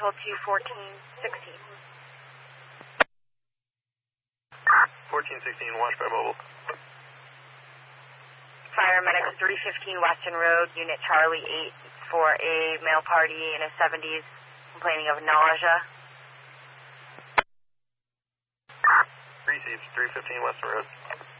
hold to 1416. 1416, watch by mobile. Fire medics 315 Weston Road, Unit Charlie 8 for a male party in his 70s complaining of nausea. Received 315 Weston Road.